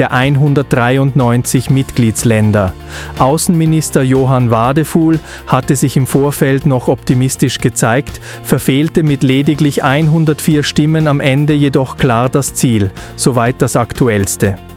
der 193 Mitgliedsländer. Außenminister Johann Wadefuhl hatte sich im Vorfeld noch optimistisch gezeigt, verfehlte mit lediglich 104 Stimmen am Ende jedoch klar das Ziel, soweit das aktuellste.